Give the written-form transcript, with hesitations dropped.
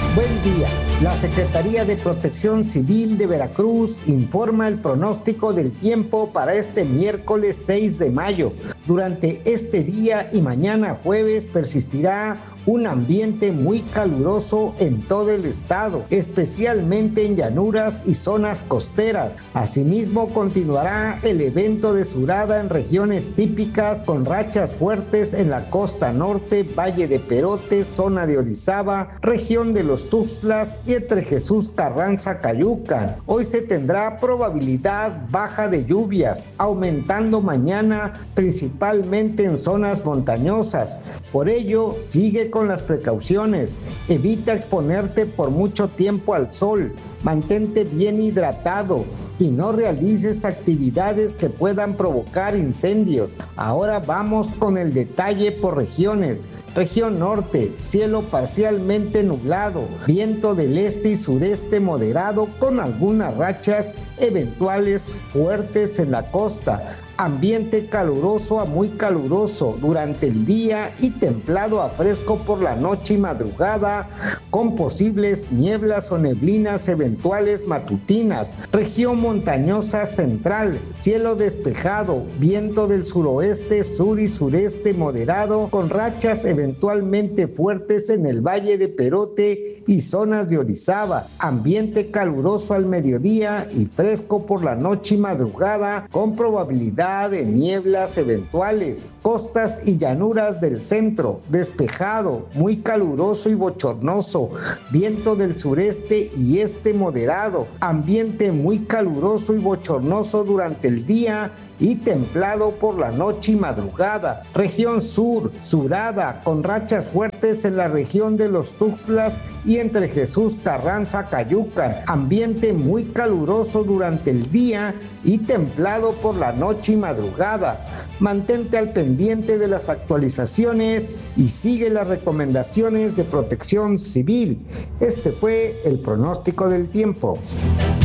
Buen día. La Secretaría de Protección Civil de Veracruz informa el pronóstico del tiempo para este miércoles 6 de mayo. Durante este día y mañana jueves persistirá un ambiente muy caluroso en todo el estado, especialmente en llanuras y zonas costeras. Asimismo, continuará el evento de surada en regiones típicas con rachas fuertes en la costa norte, Valle de Perote, zona de Orizaba, región de los Tuxtlas y entre Jesús Carranza, Cayucan. Hoy se tendrá probabilidad baja de lluvias, aumentando mañana principalmente en zonas montañosas. Por ello, sigue con las precauciones. Evita exponerte por mucho tiempo al sol. Mantente bien hidratado y no realices actividades que puedan provocar incendios. Ahora vamos con el detalle por regiones. Región norte, cielo parcialmente nublado, viento del este y sureste moderado con algunas rachas eventuales fuertes en la costa. Ambiente caluroso a muy caluroso durante el día y templado a fresco por la noche y madrugada, con posibles nieblas o neblinas eventuales matutinas. Región montañosa central, cielo despejado, viento del suroeste, sur y sureste moderado, con rachas eventualmente fuertes en el Valle de Perote y zonas de Orizaba. Ambiente caluroso al mediodía y fresco por la noche y madrugada, con probabilidad de nieblas eventuales. Costas y llanuras del centro, despejado, muy caluroso y bochornoso, viento del sureste y este moderado, ambiente muy caluroso y bochornoso durante el día y templado por la noche y madrugada. Región sur, surada, con rachas fuertes en la región de los Tuxtlas y entre Jesús Carranza, Cayucan. Ambiente muy caluroso durante el día y templado por la noche y madrugada. Mantente al pendiente de las actualizaciones y sigue las recomendaciones de Protección Civil. Este fue el pronóstico del tiempo.